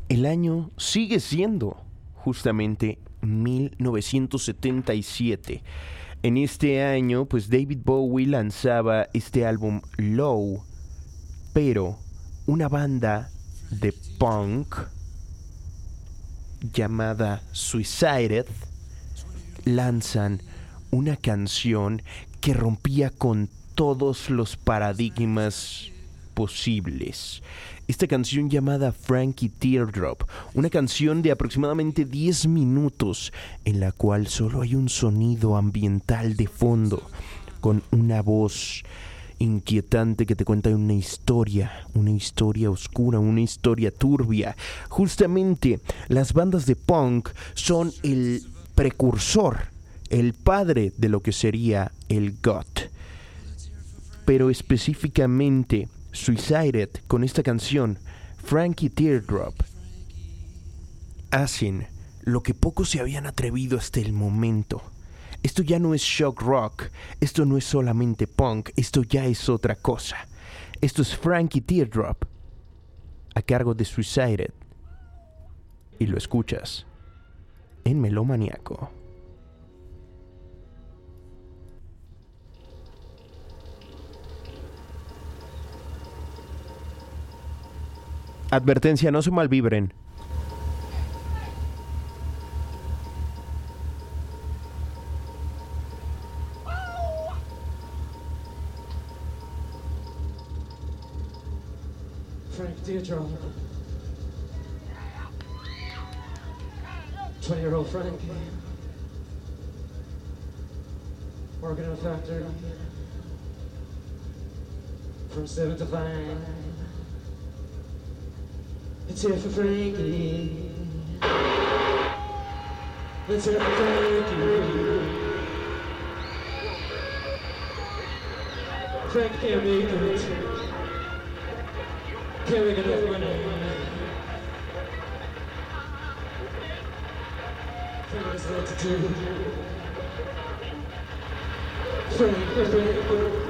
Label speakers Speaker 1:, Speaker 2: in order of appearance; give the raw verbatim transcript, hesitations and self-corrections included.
Speaker 1: El año sigue siendo justamente mil novecientos setenta y siete. En este año, pues David Bowie lanzaba este álbum Low, pero una banda de punk llamada Suicided lanzan una canción que rompía con todos los paradigmas posibles. Esta canción llamada Frankie Teardrop, una canción de aproximadamente diez minutos en la cual solo hay un sonido ambiental de fondo con una voz inquietante que te cuenta una historia, una historia oscura, una historia turbia. Justamente las bandas de punk son el precursor, el padre de lo que sería el goth. Pero específicamente Suicided, con esta canción Frankie Teardrop, hacen lo que pocos se habían atrevido hasta el momento. Esto ya no es shock rock, esto no es solamente punk, esto ya es otra cosa. Esto es Frankie Teardrop a cargo de Suicided y lo escuchas en Melómaniaco. Advertencia, no se malvibren.
Speaker 2: Frank Teardrop. twenty-year-old Frank. Working in a factory. From seven to five. Let's hear it for Frankie. Let's hear it for Frankie. Frank can't make it. Can't make enough money. Frank doesn't know what to do. Frank, Frank, Frank.